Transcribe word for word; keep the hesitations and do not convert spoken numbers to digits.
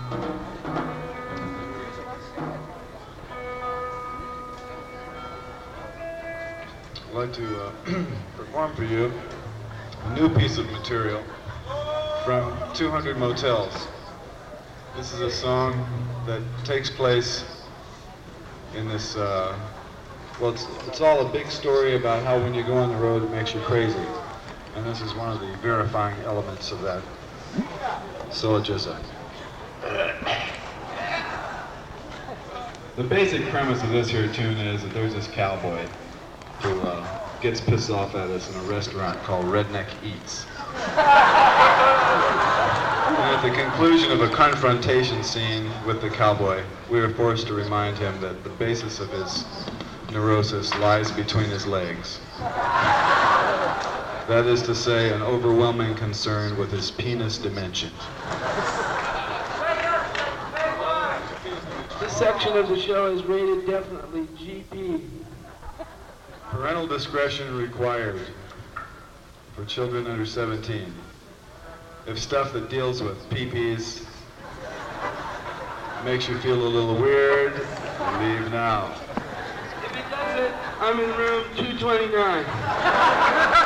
I'd like to uh, perform for you a new piece of material from two hundred Motels. This is a song that takes place in this, uh, well, it's, it's all a big story about how when you go on the road it makes you crazy. And this is one of the verifying elements of that syllogism. The basic premise of this here tune is that there's this cowboy who uh, gets pissed off at us in a restaurant called Redneck Eats. And at the conclusion of a confrontation scene with the cowboy, we are forced to remind him that the basis of his neurosis lies between his legs. That is to say, an overwhelming concern with his penis dimension. This section of the show is rated definitely G P. Parental discretion required for children under seventeen. If stuff that deals with pee-pees makes you feel a little weird, leave now. If it doesn't, I'm in room two twenty-nine.